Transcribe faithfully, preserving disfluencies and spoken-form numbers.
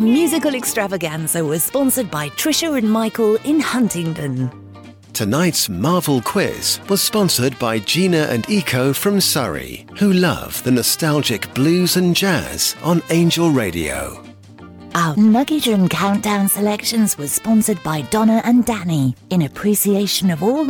musical extravaganza was sponsored by Trisha and Michael in Huntingdon. Tonight's Marvel quiz was sponsored by Gina and Eco from Surrey, who love the nostalgic blues and jazz on Angel Radio. Our Nugget and Countdown selections was sponsored by Donna and Danny in appreciation of all